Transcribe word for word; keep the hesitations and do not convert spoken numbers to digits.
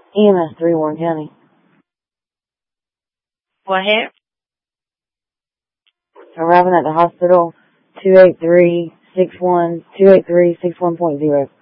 E M S three, Warren County. What happened? Arriving at the hospital, two eight three six one, two eight three six one point zero.